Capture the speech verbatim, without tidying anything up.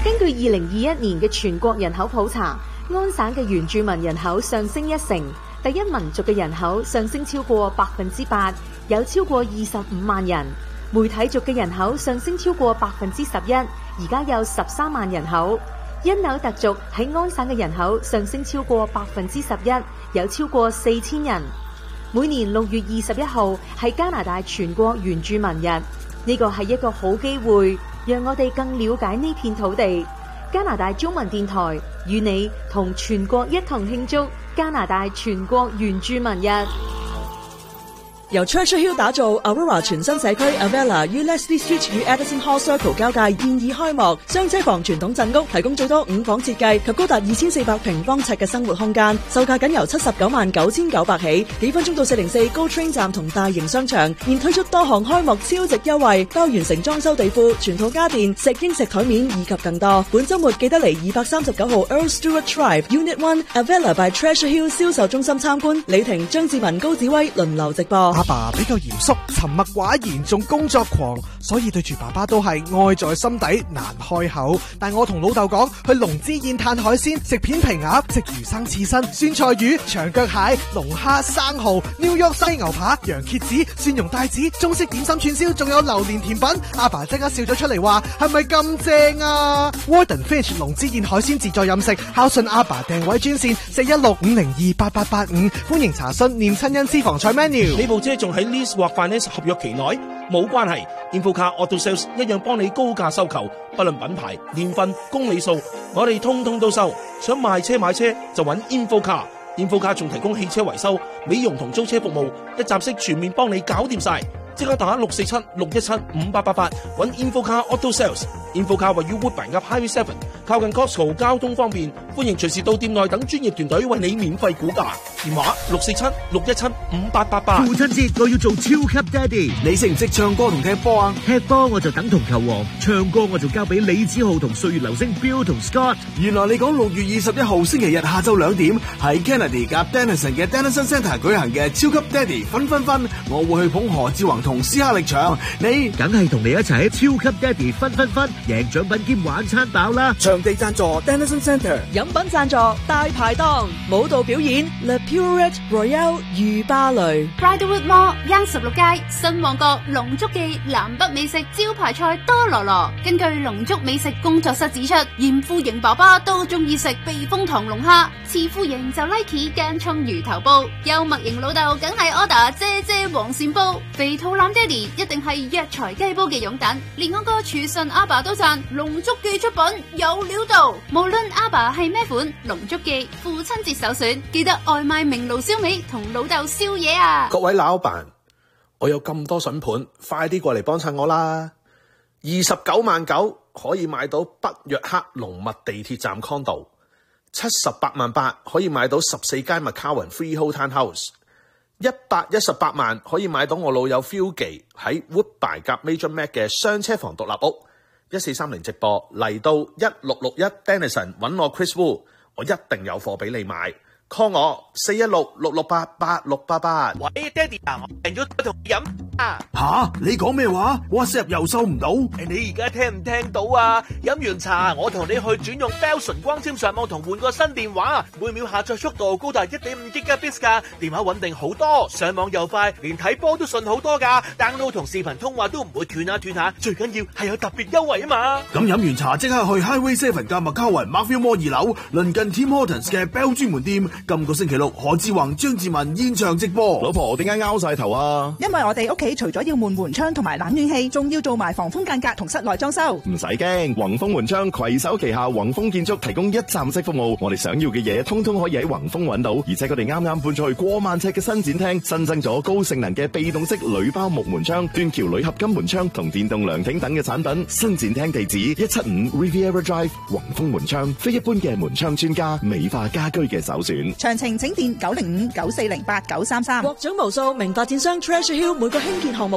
根據二零二一年嘅全國人口普查，安省嘅原住民人口上升一成，第一民族嘅人口上升超過百分之八，有超過二十五萬人。梅體族嘅人口上升超過百分之十一，而家有十三萬人口。因紐特族喺安省嘅人口上升超過百分之十一，有超過四千人。每年六月二十一號係加拿大全國原住民日，呢個係一個好機會，讓我哋更了解呢片土地。加拿大中文電台與你同全國一同慶祝加拿大全國原住民日。 由 Treasure Hill 打造 Aurora 全新社區 Avella 於 Leslie Street 與 Edison Hall Circle 交界現已開幕，雙車房傳統鎮屋提供最多五房設計及高達二千四百平方尺嘅生活空間，售價僅由七十九萬九千九百起，幾分鐘到四零四 GO Train 站同大型商場，現推出多項開幕超值優惠，包完成裝修地庫、全套家電、石英石台面以及更多。本週末記得嚟二百三十九號 Earl Stewart Drive Unit One Avella by Treasure Hill 銷售中心參觀，李婷、張志文、高子威輪流直播。 阿爸比較嚴肅，沉默寡言，仲工作狂，所以對住爸爸都係愛在心底難開口。但我同老豆講，去龍之宴嘆海鮮，食片皮鴨，食魚生刺身、酸菜魚、長腳蟹、龍蝦、生蠔、New York 西牛扒、洋蠍子、蒜蓉帶子、中式點心串燒，仲有榴蓮甜品。阿爸即刻笑咗出嚟話：係咪咁正啊 ？Warden Fish 龍之宴海鮮自助飲食，孝順阿爸訂位專線四一六五零二八八八五，歡迎查詢念親恩私房菜 menu。 呢部車仲喺 lease 或 finance 合約期內，冇關係 InfoCar Auto Sales 一樣幫你高價收購，不論品牌、年份、公里數，我哋通通都收。想賣車買車就揾 InfoCar， InfoCar 仲提供汽車維修、美容同租車服務，一站式全面幫你搞掂晒。即刻打六四七六一七五八八八揾 InfoCar Auto Sales。InfoCar 位於 Woodbine 及 Highway Seven， 靠近 Costco， 交通方便，歡迎隨時到店內等專業團隊為你免費估價。電話六四七六一七五八八八。 父親節我要做超級爹哋，你識唔識唱歌同踢波啊？踢波我就等同球王，唱歌我就交俾李子浩同歲月流星 Bill 同 Scott。 原來你講六月二十一號星期日下晝兩點喺 Kennedy 夾 Denison 嘅 Denison Centre 舉行嘅超級爹哋分分分，我會去捧何志宏同斯哈力場，你梗係同你一齊喺超級爹哋分分分，贏獎品兼玩餐飽啦！ 場地贊助 Denison Centre， 飲品贊助大排檔，舞蹈表演 Le Purette Royale 御芭蕾 Bridlewood Mall 一十六街新旺角龍竹記南北美食招牌菜多羅羅。根據龍竹美食工作室指出，嚴富盈爸爸都中意食避風塘龍蝦，慈富盈就 like 間葱魚頭煲，幽默型老豆梗係 order 姐姐黃鱔煲，肥肚腩爹哋一定係藥材雞煲嘅擁躉，連我個廚神阿爸都讚龍竹記出品有料到。無論阿爸係咩款，龍竹記父親節首選，記得外賣明爐燒味同老豆宵夜啊！ 各位老闆，我有咁多筍盤，快啲過嚟幫襯我啦！二十九萬九可以買到北約克龍脈地鐵站 condo， 七十八萬八可以買到十四間 McCowan Freehold Townhouse， 一百一十八萬可以買到我老友 Phil 記喺 Woodbine 夾 Major Mac 嘅雙車房獨立屋。一四三零直播嚟到一六六一 Denison 揾我 Chris Wu， 我一定有貨俾你買。call 我四一六六六八八六八八。 喂，爹哋啊，我訂咗同你飲啊！ 吓，你講咩話 ？WhatsApp 又收唔到？ 你而家聽唔聽到啊？飲完茶，我同你去轉用 Bell 純光纖上網同換個新電話，每秒下載速度高達 一點五 Gigabits 噶，電話穩定好多，上網又快，連睇波都順好多噶 ，download 同視頻通話都唔會斷下斷下，最緊要係有特別優惠啊嘛！ 咁飲完茶即刻去 Highway Seven 加麥卡雲 Markville Mall 二樓，鄰近 Tim Hortons 嘅 Bell 專門店。今個星期六，何志宏、張志文現場直播。 老婆，點解拗晒頭啊？ 因為我哋屋企除咗要換門窗同埋冷暖氣，仲要做埋防風間隔同室內裝修。 唔使驚，宏豐門窗攜手旗下宏豐建築提供一站式服務，我哋想要嘅嘢通通可以喺宏豐揾到，而且佢哋啱啱搬咗去過萬尺嘅新展廳，新增咗高性能嘅被動式鋁包木門窗、斷橋鋁合金門窗同電動涼亭等嘅產品。新展廳地址一七五 Riviera Drive， 宏豐門窗，非一般嘅門窗專家，美化家居嘅首選。 詳情請電九零五九四零八九三三。 獲獎無數，名發展商 Treasure Hill 每個興建項目